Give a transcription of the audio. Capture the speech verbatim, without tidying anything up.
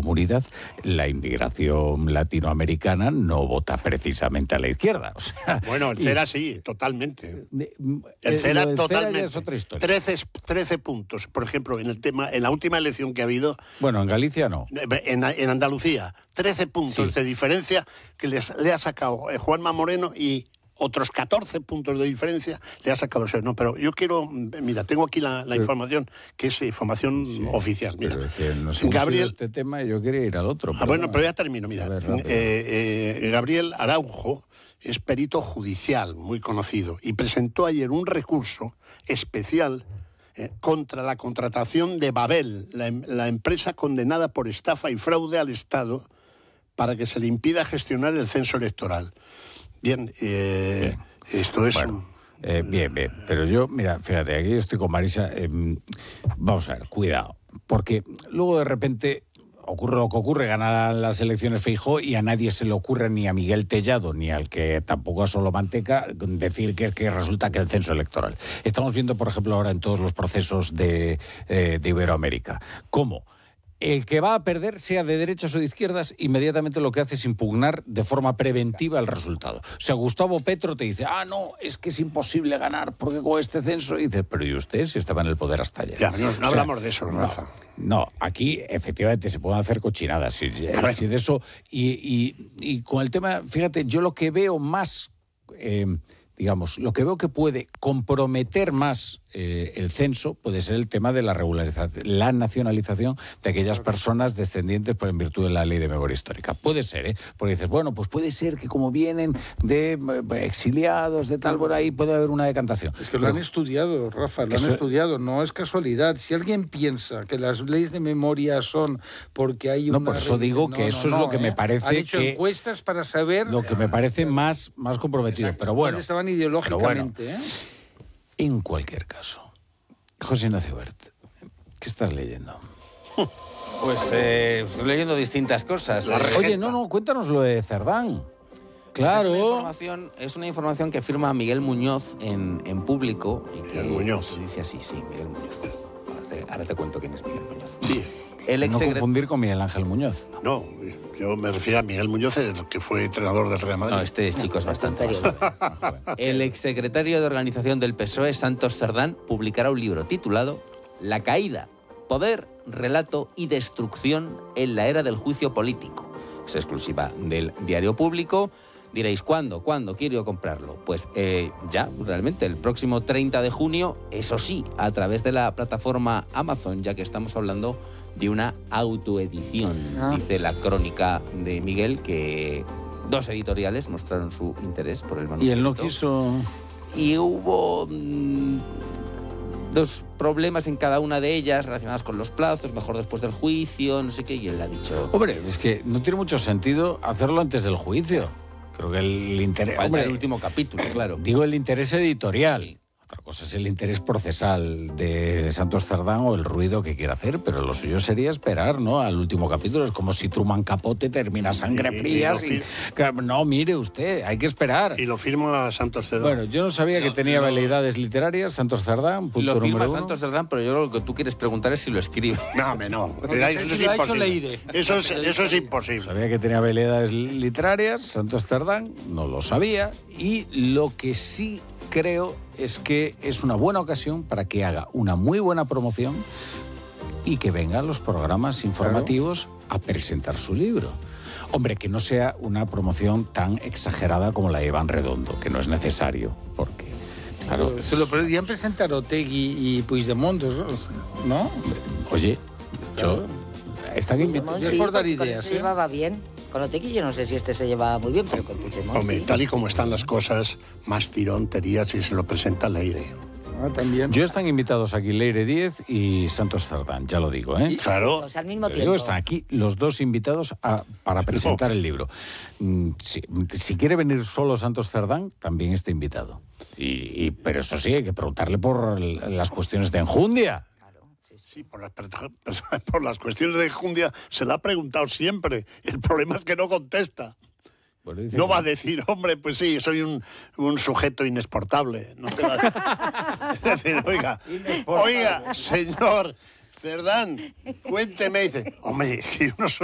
comunidad, la inmigración latinoamericana no vota precisamente a la izquierda. O sea, bueno, el CERA y, sí, totalmente. El, el CERA el totalmente. CERA es otra historia. trece, trece puntos, por ejemplo, en el tema, en la última elección que ha habido. Bueno, en Galicia no. En, en Andalucía, trece puntos sí. de diferencia que les, le ha sacado Juanma Moreno y otros catorce puntos de diferencia le ha sacado eso. No, pero yo quiero, mira, tengo aquí la, la pero, información, que es información sí, oficial. Mira, pero es que nos hemos Gabriel, ido a este tema y yo quería ir al otro. Ah, bueno, pero ya termino, mira. Ver, eh, eh, Gabriel Araujo es perito judicial, muy conocido, y presentó ayer un recurso especial eh, contra la contratación de Babel, la, la empresa condenada por estafa y fraude al Estado, para que se le impida gestionar el censo electoral. Bien, eh, bien. esto es... Bueno, eh, bien, bien, pero yo, mira, fíjate, aquí estoy con Marisa, eh, vamos a ver, cuidado, porque luego de repente ocurre lo que ocurre, ganan las elecciones Feijóo y a nadie se le ocurre, ni a Miguel Tellado, ni al que tampoco a Solomanteca, decir que, que resulta que el censo electoral. Estamos viendo, por ejemplo, ahora en todos los procesos de, eh, de Iberoamérica, cómo el que va a perder, sea de derechas o de izquierdas, inmediatamente lo que hace es impugnar de forma preventiva el resultado. O sea, Gustavo Petro te dice, ah, no, es que es imposible ganar porque con este censo, y dice, pero ¿y usted si estaba en el poder hasta ayer? Ya, no, no o sea, hablamos de eso, Rafa. No, no, aquí efectivamente se pueden hacer cochinadas, si, si de eso, y, y, y con el tema, fíjate, yo lo que veo más, eh, digamos, lo que veo que puede comprometer más eh, el censo puede ser el tema de la regularización, la nacionalización de aquellas personas descendientes por en virtud de la ley de memoria histórica. Puede ser, ¿eh? Porque dices, bueno, pues puede ser que como vienen de eh, exiliados, de tal, por ahí puede haber una decantación. Es que lo Pero, han estudiado, Rafa, lo eso, han estudiado, no es casualidad. Si alguien piensa que las leyes de memoria son porque hay una... No, por eso digo no, que no, eso no, es lo que ¿eh? me parece Han hecho que... encuestas para saber... Lo que me parece más, más comprometido, Exacto, pero bueno... estaban ideológicamente, bueno, ¿eh? En cualquier caso... José Ignacio Wert, ¿qué estás leyendo? Pues eh, estoy leyendo distintas cosas. Oye, no, no, cuéntanos lo de Cerdán. Claro. Es una información, es una información que firma Miguel Muñoz en, en público. Y que, Miguel Muñoz. Que dice así, sí, Miguel Muñoz. Ahora te, ahora te cuento quién es Miguel Muñoz. Sí. El no confundir con Miguel Ángel Muñoz. No, yo me refiero a Miguel Muñoz, el que fue entrenador del Real Madrid. No, este es, chico, es bastante más joven. El exsecretario de Organización del P S O E, Santos Cerdán, publicará un libro titulado La caída, poder, relato y destrucción en la era del juicio político. Es exclusiva del Diario Público. Diréis, ¿cuándo? ¿Cuándo quiero comprarlo? Pues eh, ya, realmente, el próximo treinta de junio, eso sí, a través de la plataforma Amazon, ya que estamos hablando de una autoedición, ah. dice la crónica de Miguel, que dos editoriales mostraron su interés por el manuscrito. ¿Y él no quiso...? Y hubo mmm, dos problemas en cada una de ellas relacionadas con los plazos, mejor después del juicio, no sé qué, y él ha dicho... Hombre, es que no tiene mucho sentido hacerlo antes del juicio. Creo que el interés... Hombre, el último capítulo, claro. Digo el interés editorial. Otra cosa es el interés procesal de Santos Cerdán o el ruido que quiera hacer, pero lo suyo sería esperar, ¿no? Al último capítulo. Es como si Truman Capote termina Sangre Fría. Y, no, mire usted, hay que esperar. Y lo firma Santos Cerdán. Bueno, yo no sabía no, que tenía no. veleidades literarias, Santos Cerdán. Lo firma Santos Cerdán, pero yo lo que tú quieres preguntar es si lo escribe. No, me no. Eso, eso, es imposible. Eso, es, eso es imposible. Sabía que tenía veleidades literarias, Santos Cerdán, no lo sabía. Y lo que sí creo es que es una buena ocasión para que haga una muy buena promoción y que venga a los programas informativos claro. a presentar su libro. Hombre, que no sea una promoción tan exagerada como la de Iván Redondo, que no es necesario, porque, claro... Se lo podrían presentar Otegi y Puigdemont, ¿no? Oye, claro. yo... Están invitados. Sí, por dar ideas, se ¿eh? llevaba bien. Con Otegi yo no sé si este se llevaba muy bien, pero con Puigdemont Hombre, sí. tal y como están las cosas, más tirón tería si se lo presenta Leire. Ah, también. Yo están invitados aquí Leire Díez y Santos Cerdán, ya lo digo, ¿eh? Claro. O sea, al mismo tiempo. Digo, están aquí los dos invitados a, para presentar no. el libro. Si, si quiere venir solo Santos Cerdán, también está invitado. Y, y, pero eso sí, hay que preguntarle por las cuestiones de enjundia. Sí, por las, por las cuestiones de enjundia se le ha preguntado siempre. El problema es que no contesta. Bueno, no va a decir, hombre, pues sí, soy un, un sujeto inexportable. No te va a decir, oiga, oiga, señor Cerdán, cuénteme. Y dice, hombre, yo no soy